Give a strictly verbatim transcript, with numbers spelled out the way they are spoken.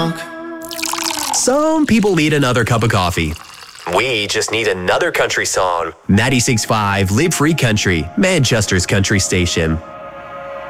drunk. Some people need another cup of coffee. We just need another country song. ninety-six point five Live Free Country, Manchester's country station.